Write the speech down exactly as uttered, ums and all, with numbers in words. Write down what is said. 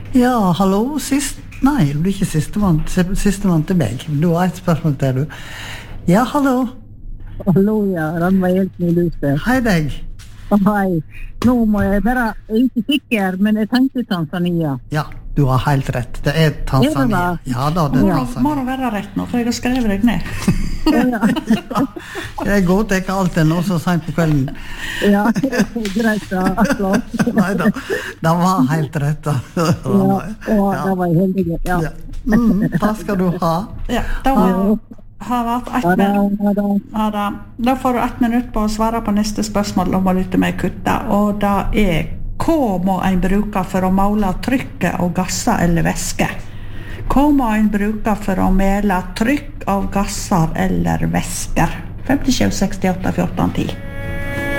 Ja, hallo, sist... Nei, du blir ikke sistemann, sistemann til meg. Du har et spørsmål til, du. Ja, hallo. Hallo, ja, den var helt nylig. Hei deg. Hei. Nå må jeg bare, jeg er ikke sikker, men jeg tenkte Tanzania. Ja, du har helt rett. Det er Tanzania. Ja da, det er Tanzania. Må det være rett nå, for jeg har skrevet deg ned. Ja. Jeg går til ikke alt det nå så sent på kvelden. Ja, greit da. Neida, det var helt rett da. Ja, og det var heldig. Ja. Ja. Mm, takk skal du ha. Ja, da var, har vært ett Ha det, minutt. ha det. Ja, da. Da får du ett minutt på å svare på neste spørsmål om å lytte med kutta, og da er hva må en bruke for å måle trykket av gasser eller væske? Hva må en bruke for å måle trykk av gasser eller væsker? femtisju sekstiåtte fjorten ti